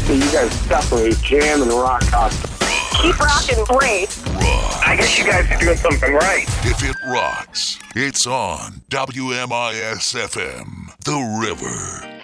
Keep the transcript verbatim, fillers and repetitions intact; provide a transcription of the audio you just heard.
So you guys separate jam and rock concert. Keep rocking, Brace. Rock. I guess you guys are doing something right. If it rocks, it's on W M I S F M, The River.